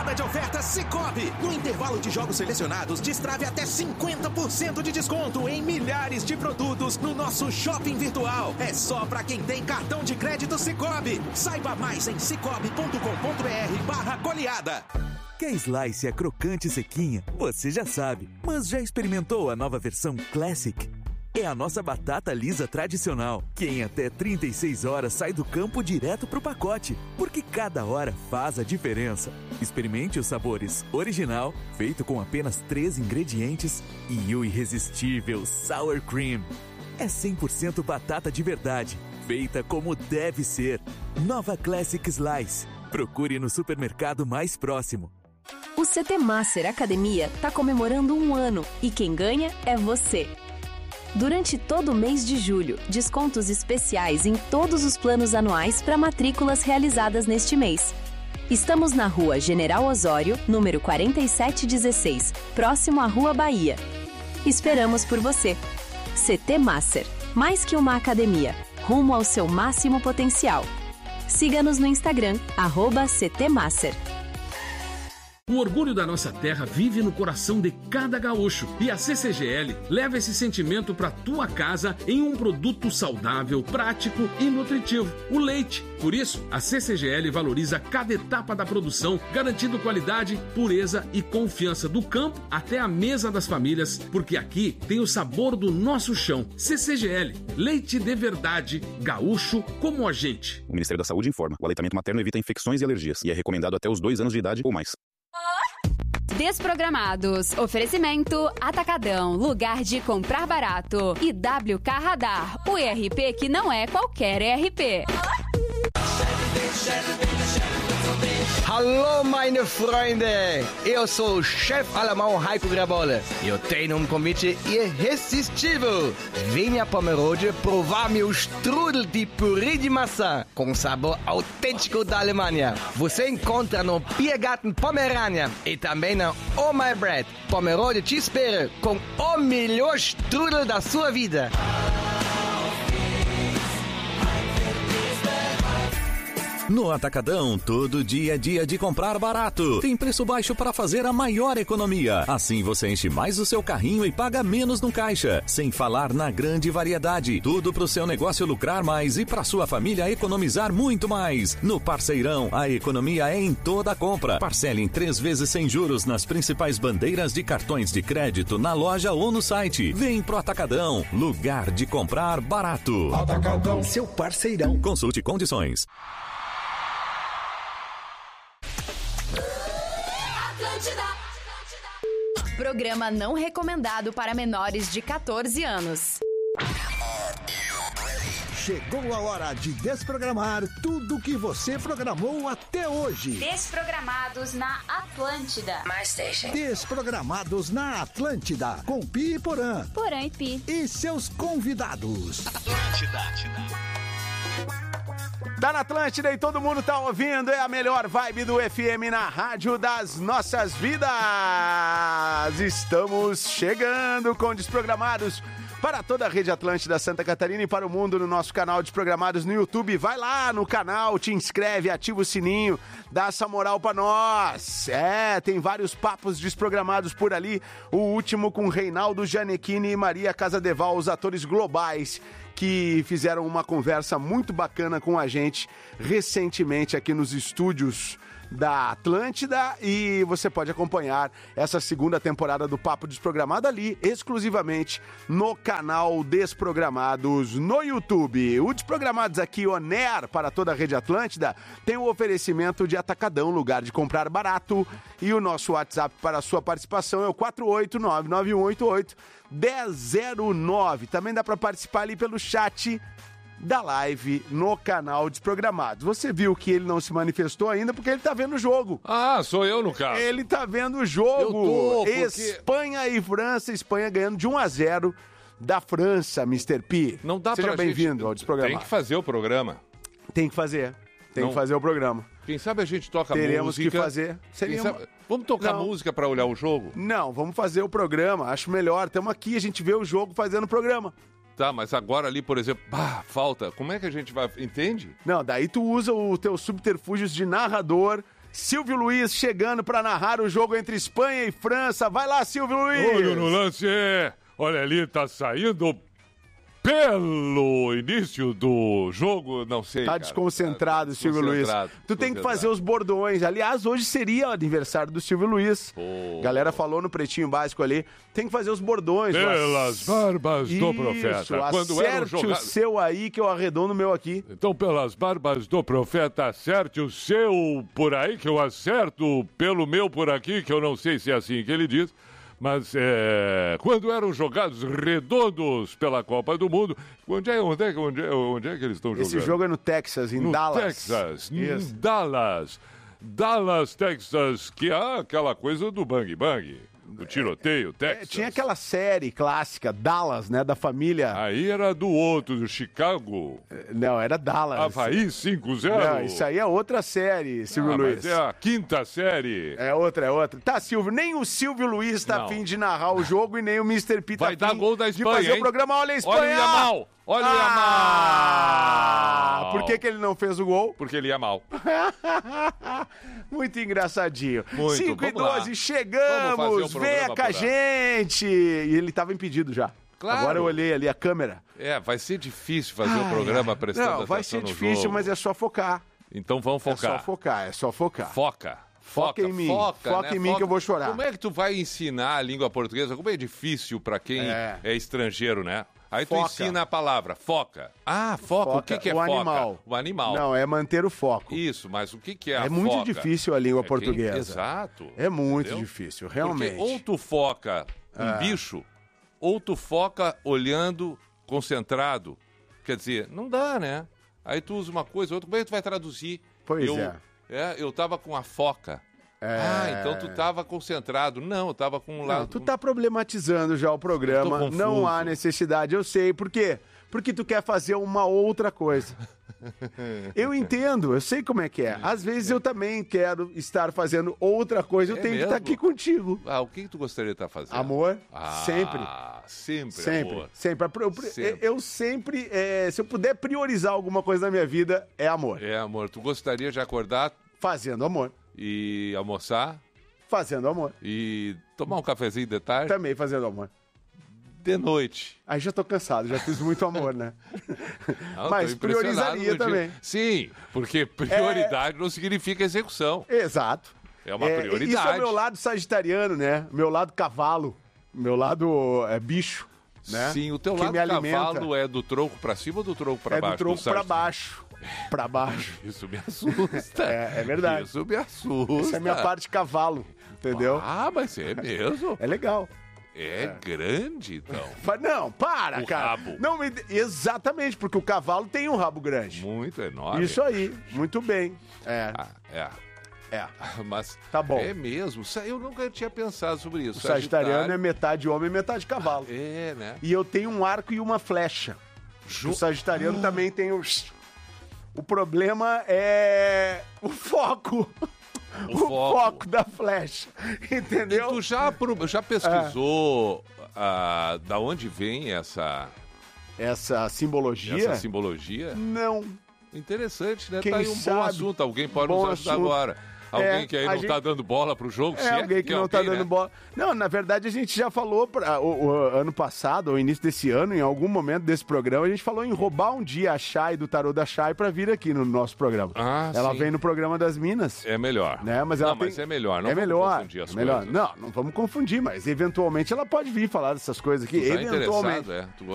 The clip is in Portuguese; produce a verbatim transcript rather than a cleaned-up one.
Temporada de ofertas Sicoob. No intervalo de jogos selecionados, destrave até cinquenta por cento de desconto em milhares de produtos no nosso shopping virtual. É só pra quem tem cartão de crédito Sicoob. Saiba mais em cicobi ponto com ponto br barra goleada. Quer slice é crocante e sequinha? Você já sabe, mas já experimentou a nova versão Classic? É a nossa batata lisa tradicional, que em até trinta e seis horas sai do campo direto pro pacote, porque cada hora faz a diferença. Experimente os sabores original, feito com apenas três ingredientes, e o irresistível Sour Cream. É cem por cento batata de verdade, feita como deve ser. Nova Classic Slice. Procure no supermercado mais próximo. O C T Master Academia está comemorando um ano e quem ganha é você. Durante todo o mês de julho, descontos especiais em todos os planos anuais para matrículas realizadas neste mês. Estamos na Rua General Osório, número quarenta e sete dezesseis, próximo à Rua Bahia. Esperamos por você. C T Master, mais que uma academia, rumo ao seu máximo potencial. Siga-nos no Instagram, arroba C T Master. O orgulho da nossa terra vive no coração de cada gaúcho e a C C G L leva esse sentimento para tua casa em um produto saudável, prático e nutritivo, o leite. Por isso, a C C G L valoriza cada etapa da produção, garantindo qualidade, pureza e confiança do campo até a mesa das famílias, porque aqui tem o sabor do nosso chão. C C G L, leite de verdade, gaúcho como a gente. O Ministério da Saúde informa, o aleitamento materno evita infecções e alergias e é recomendado até os dois anos de idade ou mais. Desprogramados. Oferecimento Atacadão, lugar de comprar barato. E W K Radar, o E R P que não é qualquer E R P. Hallo meine Freunde, eu sou o chefe alemão Heiko Grabolle. Eu tenho um convite irresistível. Venha a Pomerode provar meu strudel de purê de maçã com sabor autêntico da Alemanha. Você encontra no Biergarten Pomerânia e também na Oh My Bread. Pomerode te espera com o melhor strudel da sua vida. No Atacadão, todo dia é dia de comprar barato. Tem preço baixo para fazer a maior economia. Assim você enche mais o seu carrinho e paga menos no caixa. Sem falar na grande variedade. Tudo para o seu negócio lucrar mais e para sua família economizar muito mais. No Parceirão, a economia é em toda a compra. Parcele em três vezes sem juros nas principais bandeiras de cartões de crédito na loja ou no site. Vem pro Atacadão, lugar de comprar barato. Atacadão, seu parceirão. Consulte condições. Programa não recomendado para menores de catorze anos. Chegou a hora de desprogramar tudo que você programou até hoje. Desprogramados na Atlântida. My Station. Desprogramados na Atlântida, com Pi e Porã. Porã e Pi. E seus convidados. Atlântida. Tá na Atlântida e todo mundo tá ouvindo, é a melhor vibe do F M na rádio das nossas vidas. Estamos chegando com Desprogramados para toda a rede Atlântida Santa Catarina e para o mundo no nosso canal Desprogramados no YouTube. Vai lá no canal, te inscreve, ativa o sininho, dá essa moral pra nós. É, tem vários papos desprogramados por ali. O último com Reinaldo Gianecchini e Maria Casadeval, os atores globais que fizeram uma conversa muito bacana com a gente recentemente aqui nos estúdios da Atlântida, e você pode acompanhar essa segunda temporada do Papo Desprogramado ali, exclusivamente no canal Desprogramados no YouTube. O Desprogramados aqui, on air, para toda a rede Atlântida, tem o oferecimento de Atacadão, lugar de comprar barato, e o nosso WhatsApp para a sua participação é o quatro oito nove nove um oito oito um zero zero nove. Também dá para participar ali pelo chat da live no canal Desprogramados. Você viu que ele não se manifestou ainda porque ele tá vendo o jogo. Ah, sou eu no caso. Ele tá vendo o jogo. Eu tô, porque... Espanha e França, Espanha ganhando de um a zero da França, mister P. Não dá Seja pra bem-vindo gente... ao Desprogramado. Tem que fazer o programa. Tem que fazer. Tem não... que fazer o programa. Quem sabe a gente toca Teremos música. que fazer. Seria sabe... uma... Vamos tocar não. música pra olhar o jogo? Não, vamos fazer o programa. Acho melhor. Estamos aqui, a gente vê o jogo fazendo o programa. Tá, mas agora ali, por exemplo, bah, falta. Como é que a gente vai... Entende? Não, daí tu usa os teus subterfúgios de narrador, Silvio Luiz chegando para narrar o jogo entre Espanha e França. Vai lá, Silvio Luiz! Olho no lance, olha ali, tá saindo pelo início do jogo, não sei. Tá cara. desconcentrado, tá Silvio Luiz. Tu tem que fazer os bordões. Aliás, hoje seria o aniversário do Silvio Luiz. Pô. Galera falou no Pretinho Básico ali. Tem que fazer os bordões. Pelas barbas do profeta. Isso, Quando era um acerte joga... o seu aí que eu arredondo o meu aqui. Então, pelas barbas do profeta, acerte o seu por aí que eu acerto pelo meu por aqui, que eu não sei se é assim que ele diz. Mas é, quando eram jogados redondos pela Copa do Mundo, onde é, onde é, onde é, onde é que eles estão jogando? Esse jogo é no Texas, em no Dallas. Texas, Isso. em Dallas. Dallas, Texas, que é aquela coisa do bang bang, do tiroteio, Texas. É, tinha aquela série clássica, Dallas, né, da família... Aí era do outro, do Chicago. Não, era Dallas. Havaí cinco zero. Não, isso aí é outra série, Silvio ah, Luiz. Mas é a quinta série. É outra, é outra. Tá, Silvio, nem o Silvio Luiz tá afim de narrar o jogo e nem o mister P tá Vai dar gol da Espanha, de fazer hein? o programa. Olha a Espanha! Olha o Yamal! Olha o ah, Yamal! Por que que ele não fez o gol? Porque ele ia mal. Muito engraçadinho. Muito, cinco e vamos lá. doze, chegamos! Vamos fazer o Venha programa com a por lá. gente! E ele tava impedido já. Claro. Agora eu olhei ali a câmera. É, vai ser difícil fazer o programa prestando atenção Não, vai ser no difícil, jogo. mas é só focar. Então vamos focar. É só focar, é só focar. Foca. Foca em mim. Foca, Foca né? em mim que eu vou chorar. Como é que tu vai ensinar a língua portuguesa? Como é difícil para quem É. é. estrangeiro, né? Aí tu Foca. ensina a palavra foca. Ah, foca. O que, que é o foca? animal. O animal. Não, é manter o foco. Isso, mas o que, que é a É muito foca? difícil a língua É quem- portuguesa. Exato. É muito Entendeu? difícil, realmente. Porque ou tu foca um Ah. bicho, ou tu foca olhando concentrado. Quer dizer, não dá, né? Aí tu usa uma coisa, outra, como é que tu vai traduzir? Pois eu, é. É, eu tava com a foca. É. Ah, então tu tava concentrado. Não, eu tava com um Não, lado... tu tá problematizando já o programa. Eu tô confuso. Não há necessidade, eu sei. Por quê? Porque tu quer fazer uma outra coisa. Eu entendo, eu sei como é que é. Às vezes eu também quero estar fazendo outra coisa, eu É tenho que mesmo? estar aqui contigo. Ah, o que, que tu gostaria de estar fazendo? Amor, Ah, sempre. Sempre, Sempre, amor. sempre. Eu, Sempre. eu sempre, é, se eu puder priorizar alguma coisa na minha vida, é amor. É, amor, tu gostaria de acordar Fazendo amor. e almoçar Fazendo amor. e tomar um cafezinho de tarde? Também fazendo amor. De noite. Aí já tô cansado, já fiz muito amor, né? Não, Mas tô impressionado priorizaria no dia. também. Sim, porque prioridade não significa execução. Exato. É uma É, prioridade. Isso é o meu lado sagitariano, né? Meu lado cavalo. Meu lado é bicho, né? Sim, o teu Que lado me alimenta. cavalo é do tronco pra cima ou do tronco pra É baixo? do tronco pra Sargento? baixo. Pra baixo. Isso me assusta. É, é verdade. Isso me assusta. Essa é a minha parte cavalo, entendeu? Ah, mas é mesmo? É legal. É, grande, então. Mas não, para, O cara. rabo. Não me... Exatamente, porque o cavalo tem um rabo grande. Muito enorme. Isso aí, muito bem. É, Ah, é. é. Mas Tá bom. é mesmo. Sa- Eu nunca tinha pensado sobre isso. O sagitariano é metade homem e metade cavalo. É, né? E eu tenho um arco e uma flecha. O sagitariano também tem o... O problema é o foco. O O, foco. foco. da flecha. Entendeu? E tu já, pro- já pesquisou ah, da onde vem essa, Essa simbologia? essa simbologia? Não. Interessante, né? Quem tá aí um sabe? bom assunto. Alguém pode Bom nos ajudar assunto. agora. Alguém É, que aí a não gente- tá dando bola pro jogo. É, se alguém é que tem não tá alguém, dando né? bola. Não, na verdade a gente já falou pra, o, o ano passado, ou início desse ano, em algum momento desse programa, a gente falou em roubar um dia a Chay do tarô da Chay pra vir aqui no nosso programa. Ah, ela sim. vem no programa das Minas. É melhor. Né? Mas ela não, mas tem- é melhor. Não é vamos melhor. confundir as é melhor. coisas. Não, não vamos confundir, mas eventualmente ela pode vir falar dessas coisas aqui. Tu tá eventualmente. interessado, é. Tu